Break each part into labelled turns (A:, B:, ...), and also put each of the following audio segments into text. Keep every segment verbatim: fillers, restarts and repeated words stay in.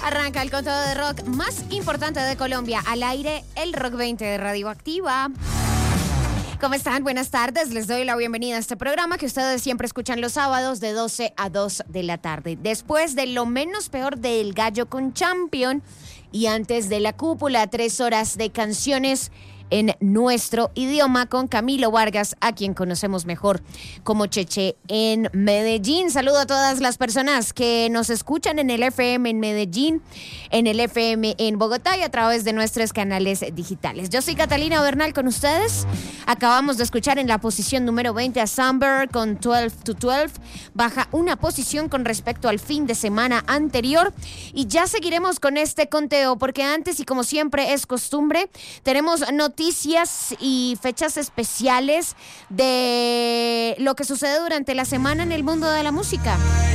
A: Arranca el conteo de rock más importante de Colombia. Al aire, el Rock veinte de Radioactiva. ¿Cómo están? Buenas tardes. Les doy la bienvenida a este programa que ustedes siempre escuchan los sábados de doce a dos de la tarde. Después de lo menos peor del Gallo con Champion y antes de la cúpula, tres horas de canciones en nuestro idioma con Camilo Vargas, a quien conocemos mejor como Cheche en Medellín. Saludo a todas las personas que nos escuchan en el F M en Medellín, en el F M en Bogotá y a través de nuestros canales digitales. Yo soy Catalina Bernal con ustedes. Acabamos de escuchar en la posición número veinte a Samber con doce to doce. Baja una posición con respecto al fin de semana anterior y ya seguiremos con este conteo porque antes y como siempre es costumbre, tenemos noticias Noticias y fechas especiales de lo que sucede durante la semana en el mundo de la música.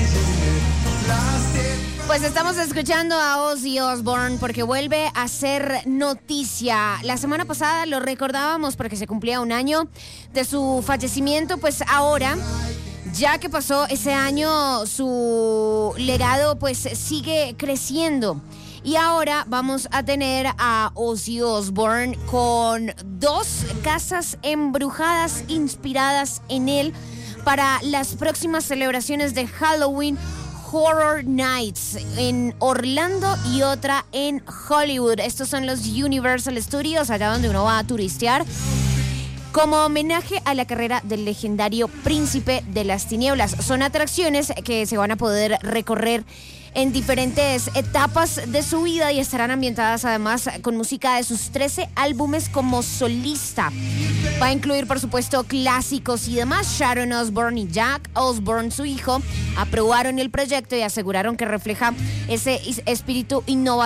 A: Pues estamos escuchando a Ozzy Osbourne porque vuelve a ser noticia. La semana pasada lo recordábamos porque se cumplía un año de su fallecimiento, pues ahora, ya que pasó ese año, su legado pues sigue creciendo. Y ahora vamos a tener a Ozzy Osbourne con dos casas embrujadas inspiradas en él para las próximas celebraciones de Halloween Horror Nights en Orlando y otra en Hollywood. Estos son los Universal Studios, allá donde uno va a turistear, como homenaje a la carrera del legendario Príncipe de las Tinieblas. Son atracciones que se van a poder recorrer en diferentes etapas de su vida y estarán ambientadas además con música de sus trece álbumes como solista. Va a incluir, por supuesto, clásicos y demás. Sharon Osbourne y Jack Osbourne, su hijo, aprobaron el proyecto y aseguraron que refleja ese espíritu innovador